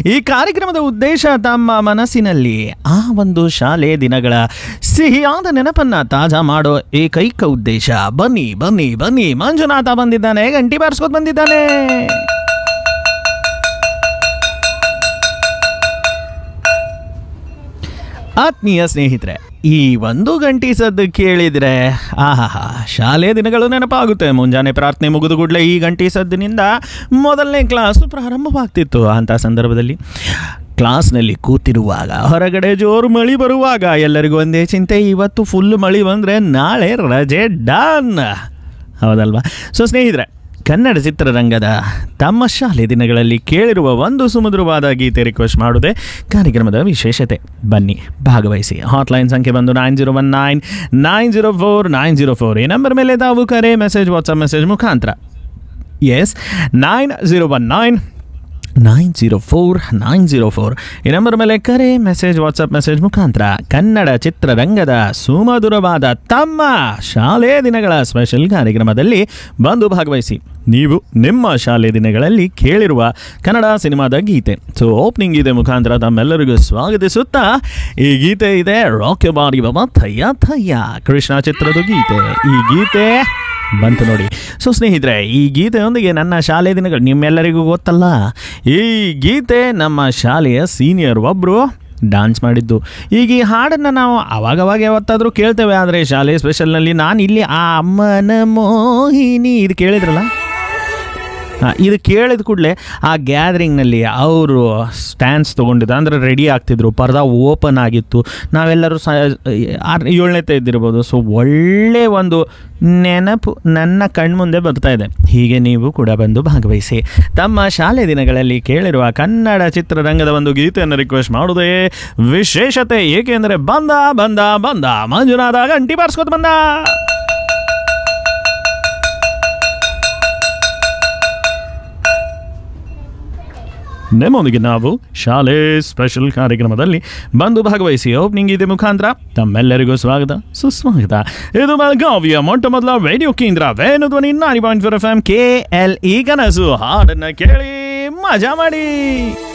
ಈ ಕಾರ್ಯಕ್ರಮದ ಉದ್ದೇಶ ತಮ್ಮ ಮನಸ್ಸಿನಲ್ಲಿ ಆ ಒಂದು ಶಾಲೆ ದಿನಗಳ ಸಿಹಿಯಾದ ನೆನಪನ್ನ ತಾಜಾ ಮಾಡೋ ಏಕೈಕ ಉದ್ದೇಶ. ಬನ್ನಿ ಬನ್ನಿ ಬನ್ನಿ, ಮಂಜುನಾಥ ಬಂದಿದ್ದಾನೆ, ಗಂಟಿ ಬಾರಿಸ್ಕೊತ ಬಂದಿದ್ದಾನೆ. ಆತ್ಮೀಯ ಸ್ನೇಹಿತರೆ, ಈ ಒಂದು ಗಂಟಿ ಸದ್ದು ಕೇಳಿದರೆ ಆಹಾ, ಶಾಲೆ ದಿನಗಳು ನೆನಪಾಗುತ್ತೆ. ಮುಂಜಾನೆ ಪ್ರಾರ್ಥನೆ ಮುಗಿದು ಕೂಡಲೇ ಈ ಗಂಟಿ ಸದ್ದಿನಿಂದ ಮೊದಲನೇ ಕ್ಲಾಸು ಪ್ರಾರಂಭವಾಗ್ತಿತ್ತು. ಅಂಥ ಸಂದರ್ಭದಲ್ಲಿ ಕ್ಲಾಸ್ನಲ್ಲಿ ಕೂತಿರುವಾಗ ಹೊರಗಡೆ ಜೋರು ಮಳೆ ಬರುವಾಗ ಎಲ್ಲರಿಗೂ ಒಂದೇ ಚಿಂತೆ, ಇವತ್ತು ಫುಲ್ ಮಳೆ ಬಂದರೆ ನಾಳೆ ರಜೆ ಡನ್, ಹೌದಲ್ವಾ? ಸೊ ಸ್ನೇಹಿತರೆ, ಕನ್ನಡ ಚಿತ್ರರಂಗದ ತಮ್ಮ ಶಾಲೆ ದಿನಗಳಲ್ಲಿ ಕೇಳಿರುವ ಒಂದು ಸುಮಧುರವಾದ ಗೀತೆ ರಿಕ್ವೆಸ್ಟ್ ಮಾಡೋದೇ ಕಾರ್ಯಕ್ರಮದ ವಿಶೇಷತೆ. ಬನ್ನಿ ಭಾಗವಹಿಸಿ. ಹಾಟ್ಲೈನ್ ಸಂಖ್ಯೆ ಬಂದು 9019049004. ಈ ನಂಬರ್ ಮೇಲೆ ತಾವು ಕರೆ, ಮೆಸೇಜ್, ವಾಟ್ಸಪ್ ಮೆಸೇಜ್ ಮುಖಾಂತರ 9019049004 ಈ ನಂಬರ್ ಮೇಲೆ ಕರೆ, ಮೆಸೇಜ್, ವಾಟ್ಸಪ್ ಮೆಸೇಜ್ ಮುಖಾಂತರ ಕನ್ನಡ ಚಿತ್ರರಂಗದ ಸುಮಧುರವಾದ ತಮ್ಮ ಶಾಲೆ ದಿನಗಳ ಸ್ಪೆಷಲ್ ಕಾರ್ಯಕ್ರಮದಲ್ಲಿ ಬಂದು ಭಾಗವಹಿಸಿ. ನೀವು ನಿಮ್ಮ ಶಾಲೆ ದಿನಗಳಲ್ಲಿ ಕೇಳಿರುವ ಕನ್ನಡ ಸಿನಿಮಾದ ಗೀತೆ. ಸೊ ಓಪನಿಂಗ್ ಗೀತೆ ಮುಖಾಂತರ ತಮ್ಮೆಲ್ಲರಿಗೂ ಸ್ವಾಗತಿಸುತ್ತಾ ಈ ಗೀತೆ ಇದೆ ರಾಕ್ ಬಾರಿ ಬಾಬಾ ಥಯ್ಯ ಥಯ್ಯ, ಕೃಷ್ಣ ಚಿತ್ರದ ಗೀತೆ. ಈ ಗೀತೆ ಬಂತು ನೋಡಿ. ಸೊ ಸ್ನೇಹಿತರೆ, ಈ ಗೀತೆಯೊಂದಿಗೆ ನನ್ನ ಶಾಲೆ ದಿನಗಳು ನಿಮ್ಮೆಲ್ಲರಿಗೂ ಗೊತ್ತಲ್ಲ. ಈ ಗೀತೆ ನಮ್ಮ ಶಾಲೆಯ ಸೀನಿಯರ್ ಒಬ್ಬರು ಡ್ಯಾನ್ಸ್ ಮಾಡಿದ್ದು. ಈಗ ಈ ಹಾಡನ್ನು ನಾವು ಅವಾಗವಾಗ ಯಾವತ್ತಾದರೂ ಕೇಳ್ತೇವೆ, ಆದರೆ ಶಾಲೆ ಸ್ಪೆಷಲ್ನಲ್ಲಿ ನಾನು ಇಲ್ಲಿ ಆ ಅಮ್ಮನ ಮೋಹಿನಿ ಇದು ಕೇಳಿದ್ರಲ್ಲ, ಇದು ಕೇಳಿದ ಕೂಡಲೇ ಆ ಗ್ಯಾದರಿಂಗ್ನಲ್ಲಿ ಅವರು ಸ್ಟ್ಯಾನ್ಸ್ ತೊಗೊಂಡಿದ್ದು, ಅಂದರೆ ರೆಡಿ ಆಗ್ತಿದ್ರು, ಪರ್ದಾ ಓಪನ್ ಆಗಿತ್ತು, ನಾವೆಲ್ಲರೂ 7ನೇ ಇದ್ದಿರ್ಬೋದು. ಸೊ ಒಳ್ಳೆಯ ಒಂದು ನೆನಪು ನನ್ನ ಕಣ್ಮುಂದೆ ಬರ್ತಾ ಇದೆ. ಹೀಗೆ ನೀವು ಕೂಡ ಬಂದು ಭಾಗವಹಿಸಿ. ತಮ್ಮ ಶಾಲೆ ದಿನಗಳಲ್ಲಿ ಕೇಳಿರುವ ಕನ್ನಡ ಚಿತ್ರರಂಗದ ಒಂದು ಗೀತೆಯನ್ನು ರಿಕ್ವೆಸ್ಟ್ ಮಾಡೋದೇ ವಿಶೇಷತೆ. ಏಕೆಂದರೆ ಬಂದ ಬಂದ ಬಂದ ಮಂಜುನಾಥ ಗಂಟಿ ಬಾರಿಸ್ಕೊತ ಬಂದ. ನಿಮ್ಮೊಂದಿಗೆ ನಾವು ಶಾಲೆ ಸ್ಪೆಷಲ್ ಕಾರ್ಯಕ್ರಮದಲ್ಲಿ ಬಂದು ಭಾಗವಹಿಸಿ. ಓಪನಿಂಗ್ ಗೀತೆ ಮುಖಾಂತರ ತಮ್ಮೆಲ್ಲರಿಗೂ ಸ್ವಾಗತ ಸುಸ್ವಾಗತ. ಇದು ಬೆಳಗಾವಿಯ ಮೊಟ್ಟ ಮೊದಲ ರೇಡಿಯೋ ಕೇಂದ್ರ ವೇಣುಧ್ವನಿ 90.4 FM KLE ಕನಸು. ಹಾಡನ್ನು ಕೇಳಿ ಮಜಾ ಮಾಡಿ.